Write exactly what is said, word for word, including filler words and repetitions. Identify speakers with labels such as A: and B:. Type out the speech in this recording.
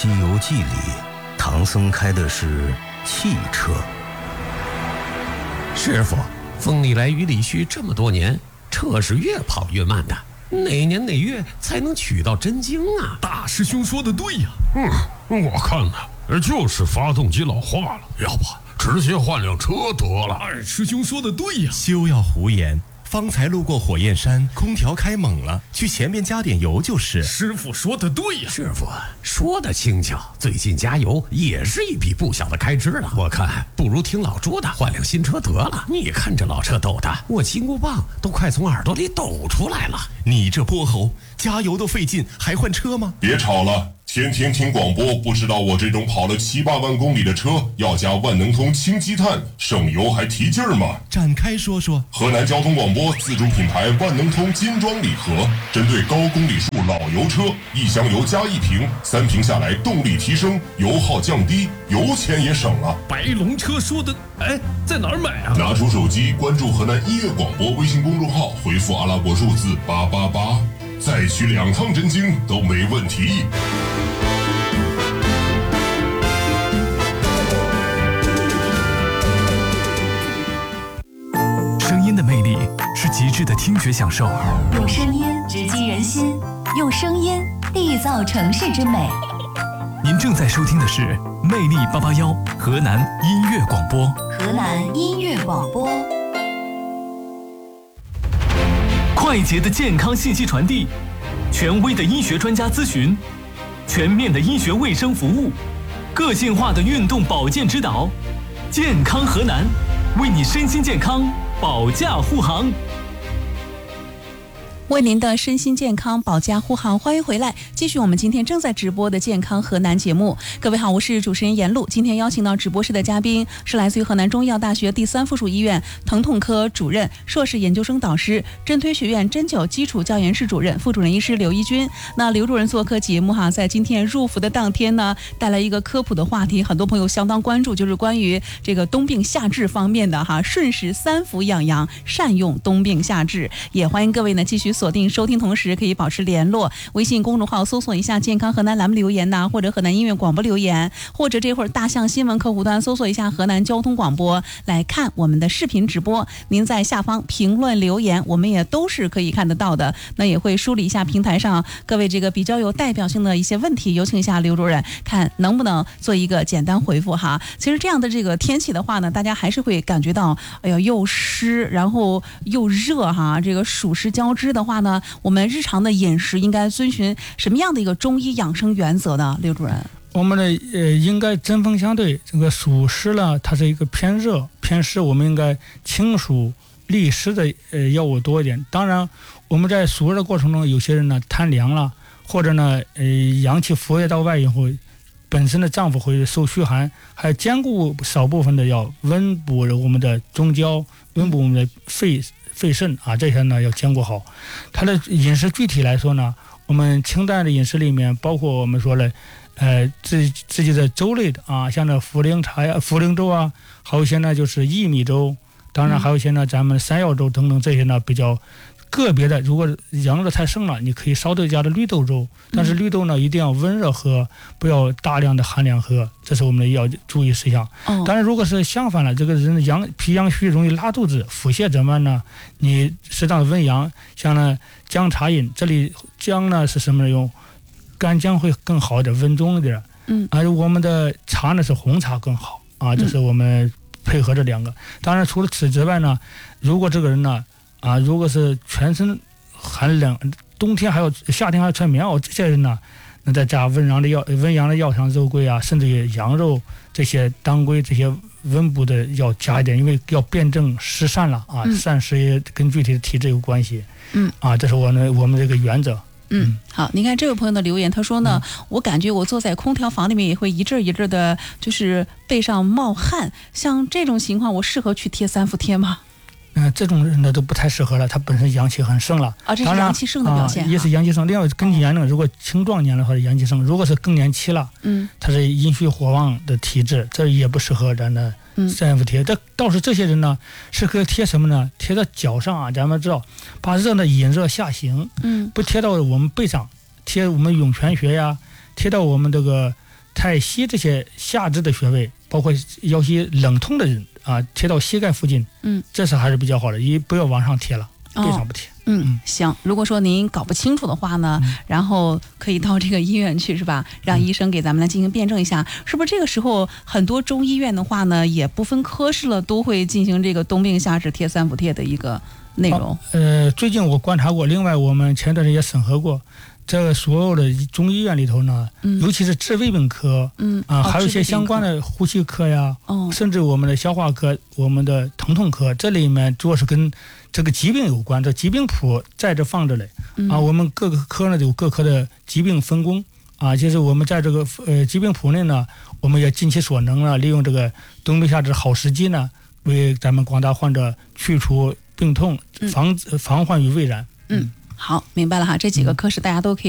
A: 西游记》里，唐僧开的是汽车。
B: 师傅，风里来雨里去这么多年，车是越跑越慢的，哪年哪月才能取到真经啊？
C: 大师兄说的对呀。
D: 嗯，我看呢，就是发动机老化了，要不直接换辆车得了。
C: 二师兄说的对呀。
E: 休要胡言，方才路过火焰山，空调开猛了，去前面加点油就是。
C: 师傅说的对呀。
B: 师傅说的轻巧，最近加油也是一笔不小的开支了。我看不如听老朱的，换辆新车得了。你看这老车抖的，我金箍棒都快从耳朵里抖出来了。
E: 你这泼猴，加油都费劲，还换车吗？
F: 别吵了。天天听广播，不知道我这种跑了七八万公里的车要加万能通氢积碳，省油还提劲儿吗？
E: 展开说说。
F: 河南交通广播自主品牌万能通金装礼盒，针对高公里数老油车，一箱油加一瓶，三瓶下来动力提升，油耗降低，油钱也省了。
C: 白龙车说的，哎，在哪儿买啊？
F: 拿出手机，关注河南音乐广播微信公众号，回复阿拉伯数字八八八，再取两趟真经都没问题。
G: 声音的魅力是极致的听觉享受，
H: 用声音直击人心，用声音缔造城市之美。
G: 您正在收听的是魅力八八幺河南音乐广播。
H: 河南音乐广播，
G: 快捷的健康信息传递，权威的医学专家咨询，全面的医学卫生服务，个性化的运动保健指导，健康河南，为你身心健康保驾护航。
I: 为您的身心健康保驾护航，欢迎回来，继续我们今天正在直播的健康河南节目。各位好，我是主持人严露。今天邀请到直播室的嘉宾是来自于河南中医药大学第三附属医院疼痛科主任、硕士研究生导师、针推学院针灸基础教研室主任、副主任医师刘一军。那刘主任做客节目哈，在今天入伏的当天呢，带来一个科普的话题，很多朋友相当关注，就是关于这个冬病夏治方面的哈，顺时三伏养阳，善用冬病夏治。也欢迎各位呢继续锁定收听，同时可以保持联络，微信公众号搜索一下健康河南栏目留言呐，或者河南音乐广播留言，或者这会儿大象新闻客户端搜索一下河南交通广播来看我们的视频直播。您在下方评论留言，我们也都是可以看得到的。那也会梳理一下平台上各位这个比较有代表性的一些问题，有请一下刘主任，看能不能做一个简单回复哈。其实这样的这个天气的话呢，大家还是会感觉到，哎呀，又湿，然后又热哈。这个暑湿交织的话呢，我们日常的饮食应该遵循什么样的一个中医养生原则呢？刘主任，
J: 我们的呃应该针锋相对。这个暑湿呢，它是一个偏热偏湿，我们应该清暑利湿的呃药物多一点。当然，我们在暑热的过程中，有些人呢贪凉了，或者呢呃阳气浮越到外以后，本身的脏腑会受虚寒，还兼顾少部分的要温补我们的中焦，温补我们的肺。肺肾啊，这些呢要兼顾好。它的饮食具体来说呢，我们清淡的饮食里面包括我们说了，呃，自自己的粥类的啊，像这茯苓茶呀、茯苓粥啊，还有一些呢就是薏米粥，当然还有一些呢咱们山药粥等等，这些呢比较个别的。如果阳热太盛了，你可以烧豆荚的绿豆粥，但是绿豆呢一定要温热喝，不要大量的寒凉喝，这是我们要注意事项。当然，如果是相反了，这个人阳脾阳虚，容易拉肚子、腹泻怎么办呢？你适当的温阳，像呢姜茶饮，这里姜呢是什么呢？用干姜会更好一点，温中一点。嗯，而我们的茶呢是红茶更好啊，这是我们配合这两个。当然，除了此之外呢，如果这个人呢。啊，如果是全身寒冷，冬天还有夏天还要穿棉袄，这些人呢，那再加温阳的药、温阳的药，像肉桂啊，甚至于羊肉这些当归这些温补的要加一点，因为要辩证湿散了啊，嗯、散湿也跟具体的体质有关系。嗯，啊，这是我们我们这个原则。
I: 嗯，好，你看这位朋友的留言，他说呢，嗯、我感觉我坐在空调房里面也会一阵一阵的，就是背上冒汗，像这种情况，我适合去贴三伏贴吗？
J: 嗯、呃，这种人呢都不太适合了，他本身阳气很盛了。
I: 啊，这是阳气盛的表现。
J: 啊、也是阳气盛。另外，根据年龄，如果青壮年的话是阳气盛，如果是更年期了，嗯，他是阴虚火旺的体质，这也不适合咱的三伏贴。这、嗯、倒是这些人呢，适合贴什么呢？贴到脚上啊，咱们知道，把热呢引热下行，嗯，不贴到我们背上，贴我们涌泉穴呀，贴到我们这个太溪这些下肢的穴位，包括腰膝冷痛的人啊，贴到膝盖附近，
I: 嗯，
J: 这是还是比较好的，一不要往上贴了，背上不贴。
I: 嗯，行。如果说您搞不清楚的话呢，嗯、然后可以到这个医院去，是吧？让医生给咱们来进行辩证一下，嗯、是不是这个时候很多中医院的话呢，也不分科室了，都会进行这个冬病夏治贴三伏贴的一个内容？
J: 啊、呃，最近我观察过，另外我们前段时间也审核过。这个所有的中医院里头呢，嗯、尤其是治胃病科，嗯啊，还有一些相关的呼吸科呀，哦、甚至我们的消化科、我们的疼痛科，这里面主要是跟这个疾病有关，这疾病谱在这放着嘞，嗯、啊，我们各个科呢有各科的疾病分工，啊，就是我们在这个呃疾病谱内呢，我们也尽其所能呢，利用这个冬病夏治好时机呢，为咱们广大患者去除病痛，防、嗯、防患于未然。
I: 嗯，好，明白了哈，这几个科室大家都可以